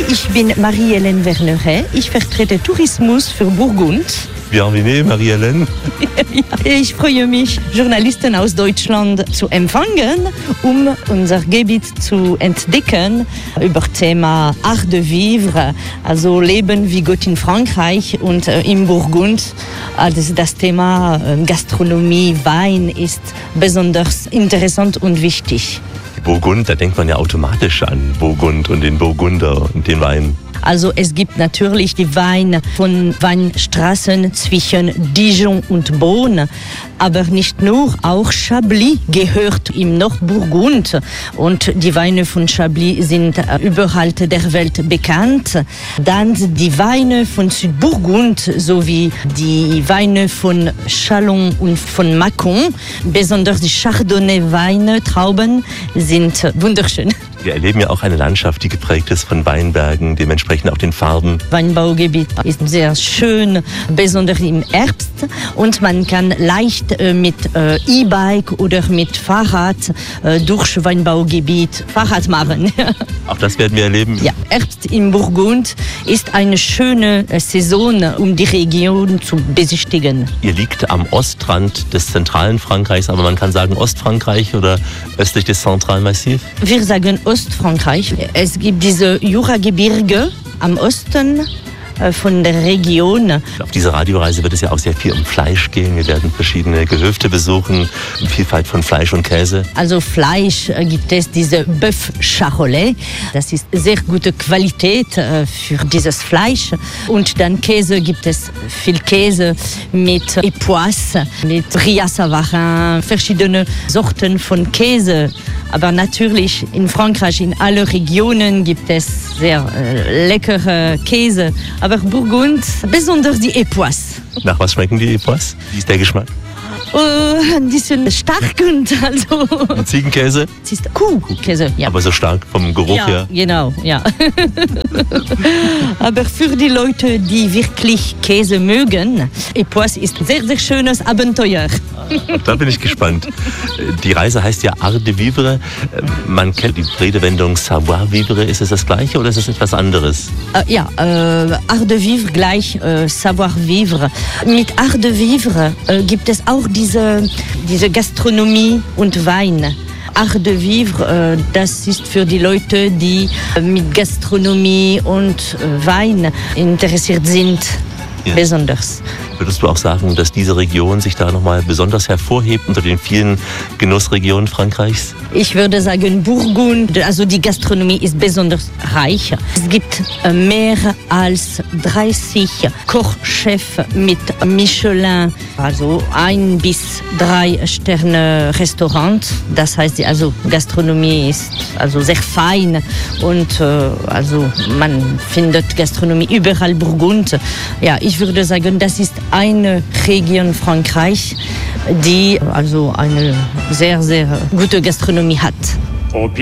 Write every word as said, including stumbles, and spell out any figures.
Ich bin Marie-Hélène Verneret. Ich vertrete Tourismus für Burgund. Bienvenue, Marie-Hélène. Ich freue mich, Journalisten aus Deutschland zu empfangen, um unser Gebiet zu entdecken über Thema Art de Vivre, also Leben wie Gott in Frankreich und äh, im Burgund. Also das Thema äh, Gastronomie, Wein ist besonders interessant und wichtig. Burgund, da denkt man ja automatisch an Burgund und den Burgunder und den Wein. Also es gibt natürlich die Weine von Weinstraßen zwischen Dijon und Beaune, aber nicht nur, auch Chablis gehört im Nordburgund und die Weine von Chablis sind überall der Welt bekannt. Dann die Weine von Südburgund sowie die Weine von Châlons und von Mâcon, besonders die Chardonnay-Weine, Trauben, sind wunderschön. Wir erleben ja auch eine Landschaft, die geprägt ist von Weinbergen, dementsprechend auch den Farben. Weinbaugebiet ist sehr schön, besonders im Herbst. Und man kann leicht äh, mit äh, E-Bike oder mit Fahrrad äh, durch Weinbaugebiet Fahrrad machen. Auch das werden wir erleben. Ja, Herbst in Burgund ist eine schöne äh, Saison, um die Region zu besichtigen. Ihr liegt am Ostrand des zentralen Frankreichs, aber man kann sagen Ostfrankreich oder östlich des Zentralmassiv? Wir sagen Ostfrankreich. Es gibt diese Juragebirge am Osten äh, von der Region. Auf dieser Radioreise wird es ja auch sehr viel um Fleisch gehen. Wir werden verschiedene Gehöfte besuchen, Vielfalt von Fleisch und Käse. Also Fleisch äh, gibt es diese Bœuf Charolais. Das ist sehr gute Qualität äh, für dieses Fleisch. Und dann Käse gibt es viel Käse mit Epoisse, mit Brie à Savarin, verschiedene Sorten von Käse. Aber natürlich in Frankreich, in allen Regionen gibt es sehr äh, leckere Käse. Aber Burgund, besonders die Epoisse. Nach was schmecken die Epoisse? Wie ist der Geschmack? Uh, ein bisschen stark und also. Und Ziegenkäse? Es ist Kuhkäse, ja. Aber so stark vom Geruch ja, her? Genau, ja. Aber für die Leute, die wirklich Käse mögen, Epoisse ist ein sehr, sehr schönes Abenteuer. Da bin ich gespannt. Die Reise heißt ja Art de Vivre. Man kennt die Redewendung Savoir-vivre. Ist es das Gleiche oder ist es etwas anderes? Uh, ja, uh, Art de Vivre gleich uh, Savoir-vivre. Mit Art de Vivre uh, gibt es auch diese, diese Gastronomie und Wein. Art de Vivre, uh, das ist für die Leute, die uh, mit Gastronomie und uh, Wein interessiert sind. Ja. Besonders. Würdest du auch sagen, dass diese Region sich da nochmal besonders hervorhebt unter den vielen Genussregionen Frankreichs? Ich würde sagen, Burgund, also die Gastronomie ist besonders reich. Es gibt mehr als dreißig Kochchefs mit Michelin, also ein bis drei Sterne Restaurant. Das heißt, also Gastronomie ist also sehr fein und äh, also man findet Gastronomie überall Burgund. Ja, ich würde sagen, das ist eine Region Frankreich, die also eine sehr, sehr gute Gastronomie hat.